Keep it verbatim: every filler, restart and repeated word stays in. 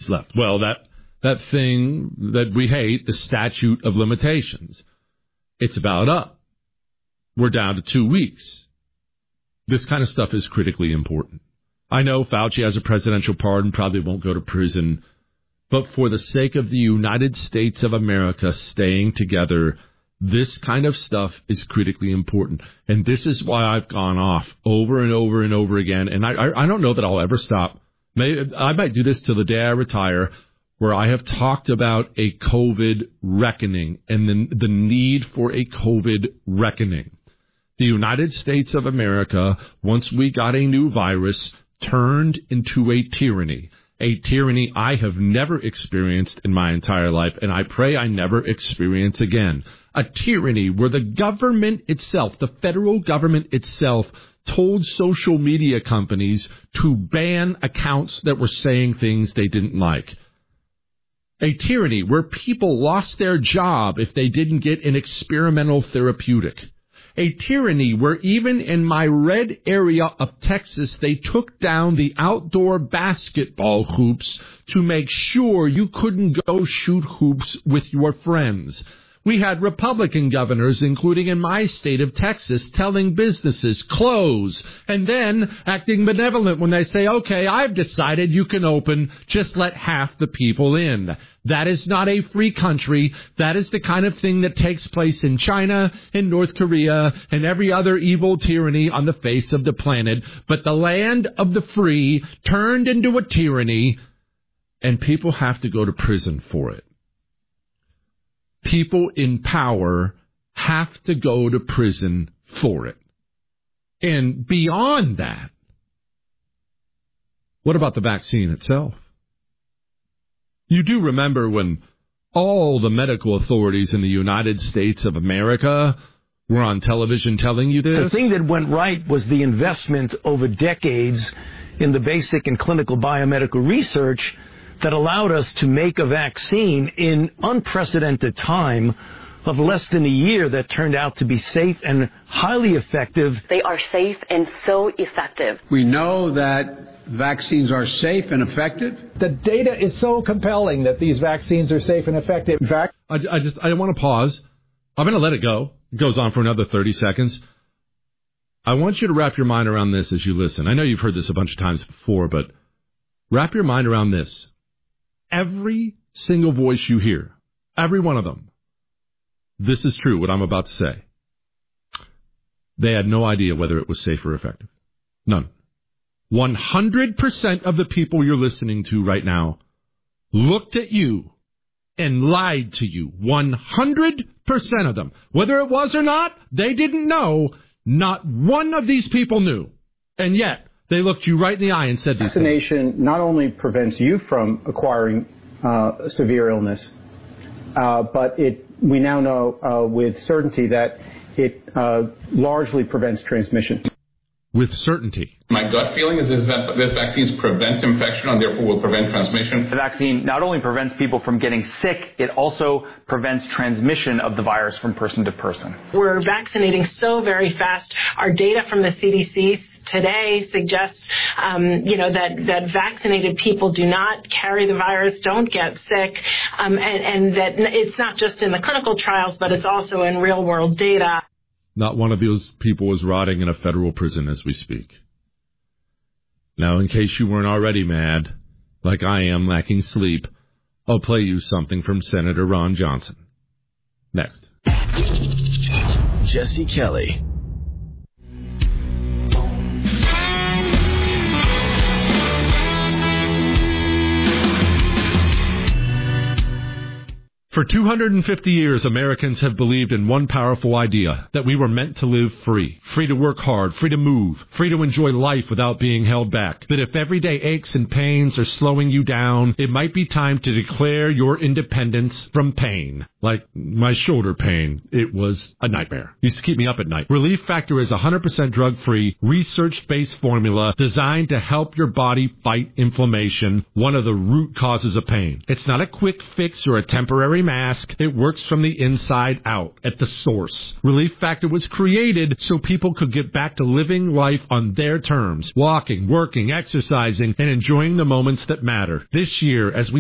days left. Well, that that thing that we hate, the statute of limitations, it's about up. We're down to two weeks. This kind of stuff is critically important. I know Fauci has a presidential pardon, probably won't go to prison, but for the sake of the United States of America staying together, this kind of stuff is critically important. And this is why I've gone off over and over and over again. And I, I, I don't know that I'll ever stop. Maybe, I might do this till the day I retire, where I have talked about a COVID reckoning and the, the need for a COVID reckoning. The United States of America, once we got a new virus, turned into a tyranny. A tyranny I have never experienced in my entire life, and I pray I never experience again. A tyranny where the government itself, the federal government itself, told social media companies to ban accounts that were saying things they didn't like. A tyranny where people lost their job if they didn't get an experimental therapeutic. A tyranny where even in my red area of Texas, they took down the outdoor basketball hoops to make sure you couldn't go shoot hoops with your friends. We had Republican governors, including in my state of Texas, telling businesses, close, and then acting benevolent when they say, okay, I've decided you can open, just let half the people in. That is not a free country. That is the kind of thing that takes place in China, in North Korea, and every other evil tyranny on the face of the planet. But the land of the free turned into a tyranny, and people have to go to prison for it. People in power have to go to prison for it. And beyond that, what about the vaccine itself? You do remember when all the medical authorities in the United States of America were on television telling you this? The thing that went right was the investment over decades in the basic and clinical biomedical research that allowed us to make a vaccine in unprecedented time of less than a year that turned out to be safe and highly effective. They are safe and so effective. We know that vaccines are safe and effective. The data is so compelling that these vaccines are safe and effective. In fact, I, I just I want to pause. I'm going to let it go. It goes on for another thirty seconds. I want you to wrap your mind around this as you listen. I know you've heard this a bunch of times before, but wrap your mind around this. Every single voice you hear, every one of them, this is true, what I'm about to say. They had no idea whether it was safe or effective. None. one hundred percent of the people you're listening to right now looked at you and lied to you. one hundred percent of them. Whether it was or not, they didn't know. Not one of these people knew. And yet, they looked you right in the eye and said these Vaccination things. Not only prevents you from acquiring uh, severe illness, uh, but it we now know uh, with certainty that it uh, largely prevents transmission. With certainty. My gut feeling is that this vaccines prevent infection and therefore will prevent transmission. The vaccine not only prevents people from getting sick, it also prevents transmission of the virus from person to person. We're vaccinating so very fast. Our data from the C D C today suggests, um, you know, that, that vaccinated people do not carry the virus, don't get sick, um, and, and that it's not just in the clinical trials, but it's also in real-world data. Not one of those people is rotting in a federal prison as we speak. Now, in case you weren't already mad, like I am lacking sleep, I'll play you something from Senator Ron Johnson. Next. Jesse Kelly. For two hundred fifty years, Americans have believed in one powerful idea, that we were meant to live free, free to work hard, free to move, free to enjoy life without being held back. That if everyday aches and pains are slowing you down, it might be time to declare your independence from pain. Like my shoulder pain, it was a nightmare. It used to keep me up at night. Relief Factor is a one hundred percent drug-free, research-based formula designed to help your body fight inflammation, one of the root causes of pain. It's not a quick fix or a temporary mask. It works from the inside out at the source. Relief Factor was created so people could get back to living life on their terms, walking, working, exercising, and enjoying the moments that matter. This year, as we